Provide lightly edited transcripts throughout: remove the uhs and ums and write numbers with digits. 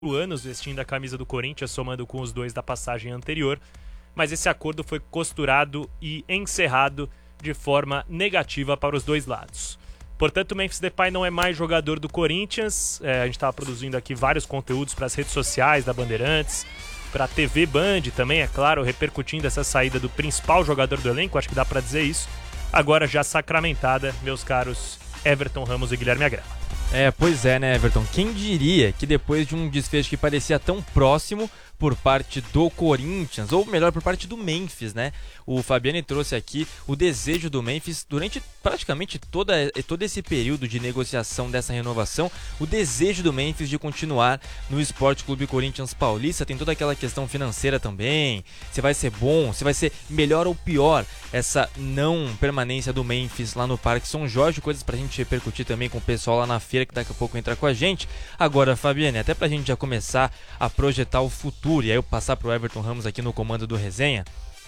anos vestindo a camisa do Corinthians, somando com os 2 da passagem anterior, mas esse acordo foi costurado e encerrado de forma negativa para os dois lados. Portanto, o Memphis Depay não é mais jogador do Corinthians. A gente estava produzindo aqui vários conteúdos para as redes sociais da Bandeirantes, para a TV Band também, é claro, repercutindo essa saída do principal jogador do elenco, acho que dá para dizer isso. Agora já sacramentada, meus caros Everton Ramos e Guilherme Agrela. Pois é, né, Everton? Quem diria que depois de um desfecho que parecia tão próximo por parte do Corinthians, ou melhor, por parte do Memphis, né? O Fabiani trouxe aqui o desejo do Memphis durante praticamente todo esse período de negociação dessa renovação, o desejo do Memphis de continuar no Sport Clube Corinthians Paulista. Tem toda aquela questão financeira também, se vai ser bom, se vai ser melhor ou pior essa não permanência do Memphis lá no Parque São Jorge, coisas pra gente repercutir também com o pessoal lá na feira que daqui a pouco entra com a gente. Agora, Fabiani, até pra gente já começar a projetar o futuro, e aí eu passar pro Everton Ramos aqui no comando do Resenha,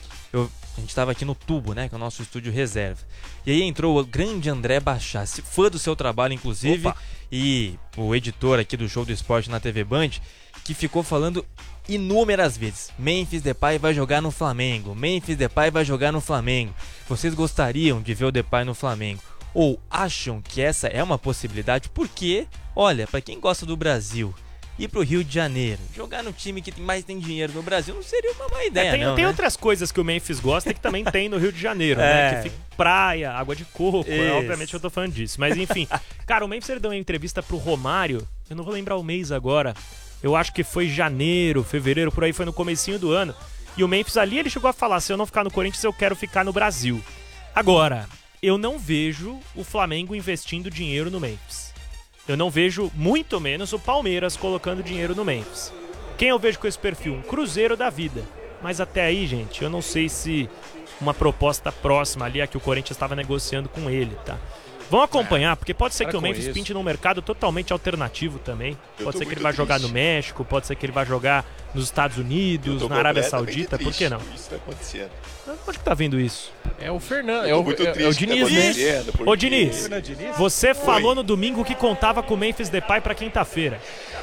a gente estava aqui no Tubo, né, que é o nosso estúdio reserva. E aí entrou o grande André Bachassi, fã do seu trabalho, inclusive. Opa. E o editor aqui do Show do Esporte na TV Band, que ficou falando inúmeras vezes: Memphis Depay vai jogar no Flamengo, Memphis Depay vai jogar no Flamengo. Vocês gostariam de ver o Depay no Flamengo? Ou acham que essa é uma possibilidade? Porque, olha, para quem gosta do Brasil, ir pro Rio de Janeiro, jogar no time que mais tem dinheiro no Brasil não seria uma má ideia, tem outras coisas que o Memphis gosta que também tem no Rio de Janeiro, né? Que fica praia, água de coco, obviamente eu tô falando disso. Mas enfim, cara, o Memphis ele deu uma entrevista pro Romário, eu não vou lembrar o mês agora, eu acho que foi janeiro, fevereiro, por aí, foi no comecinho do ano. E o Memphis ali, ele chegou a falar: se eu não ficar no Corinthians, eu quero ficar no Brasil. Agora, eu não vejo o Flamengo investindo dinheiro no Memphis. Eu não vejo, muito menos, o Palmeiras colocando dinheiro no Memphis. Quem eu vejo com esse perfil? Um Cruzeiro da vida. Mas até aí, gente, eu não sei se uma proposta próxima ali, a que o Corinthians estava negociando com ele, tá? Vamos acompanhar, porque pode ser que o Memphis pinte num mercado totalmente alternativo também. Pode ser que ele vá jogar no México, pode ser que ele vá jogar nos Estados Unidos, na Arábia Saudita, por que não? Isso tá acontecendo. Onde que tá vendo isso? É o Fernando, é o Diniz, né? Ô Diniz, você falou no domingo que contava com o Memphis Depay para quinta-feira.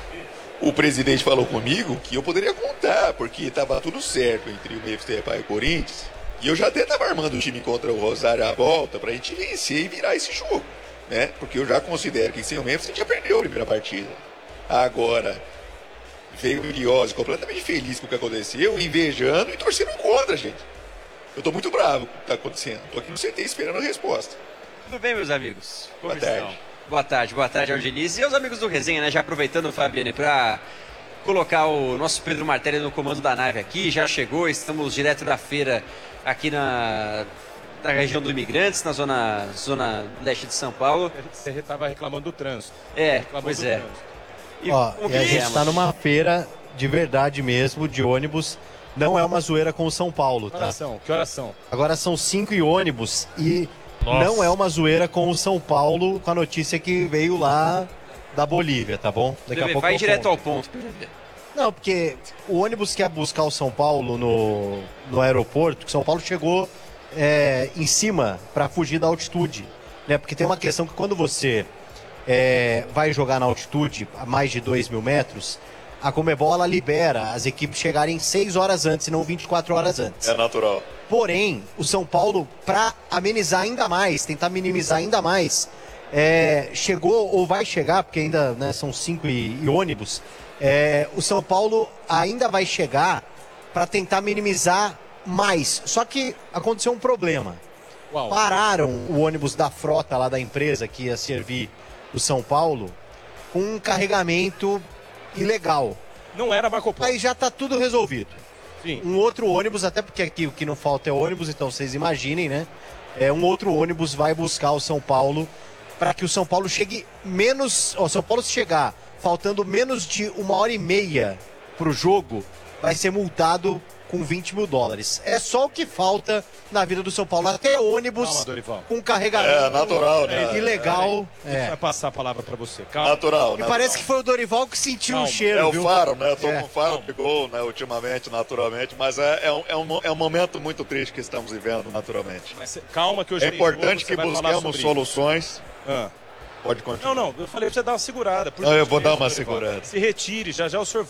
O presidente falou comigo que eu poderia contar, porque estava tudo certo entre o Memphis Depay e o Corinthians. E eu já até estava armando o time contra o Rosário à volta pra gente vencer e virar esse jogo, né? Porque eu já considero que sem o Memphis a gente já perdeu a primeira partida. Agora, veio o Iliose completamente feliz com o que aconteceu, invejando e torcendo contra, gente. Eu tô muito bravo com o que tá acontecendo. Tô aqui no CT esperando a resposta. Tudo bem, meus amigos? Boa tarde. Boa tarde, Diniz. E os amigos do Resenha, né? Já aproveitando o Fabiani pra colocar o nosso Pedro Martelli no comando da nave aqui. Já chegou, estamos direto da feira aqui na região do Imigrantes, na zona leste de São Paulo. Você estava reclamando do trânsito. Pois é. E a gente está numa feira de verdade mesmo, de ônibus. Não é uma zoeira com o São Paulo, tá? Que horas são? Agora são 5 e ônibus e não é uma zoeira com o São Paulo, com a notícia que veio lá da Bolívia, tá bom? Daqui a pouco vai direto ao ponto, PDB. Não, porque o ônibus quer buscar o São Paulo no aeroporto, que o São Paulo chegou em cima para fugir da altitude, né? Porque tem uma questão que quando você vai jogar na altitude a mais de 2.000 metros, a Conmebol ela libera as equipes chegarem 6 horas antes e não 24 horas antes. É natural. Porém, o São Paulo, para amenizar ainda mais, tentar minimizar ainda mais, chegou ou vai chegar, porque ainda são 5 e ônibus, o São Paulo ainda vai chegar para tentar minimizar mais. Só que aconteceu um problema. Uau. Pararam o ônibus da frota lá da empresa que ia servir o São Paulo com um carregamento ilegal. Não era Marco Polo. Aí já tá tudo resolvido. Sim. Um outro ônibus, até porque aqui o que não falta é ônibus, então vocês imaginem, né? Um outro ônibus vai buscar o São Paulo para que o São Paulo chegue menos... O São Paulo, se chegar faltando menos de 1h30 pro jogo, vai ser multado com $20 mil. É só o que falta na vida do São Paulo. Até ônibus com carregamento. É natural, né? Ilegal. Vai passar a palavra pra você. Calma. Natural. E parece que foi o Dorival que sentiu o cheiro. É o viu? Faro, né? Eu tô com o Faro, pegou, né, ultimamente, naturalmente. Mas é um momento muito triste que estamos vivendo, naturalmente. Mas, calma que hoje é importante que busquemos soluções. Pode continuar. Não, eu falei pra você dar uma segurada. Não, eu vou dar uma segurada. Se retire, já o senhor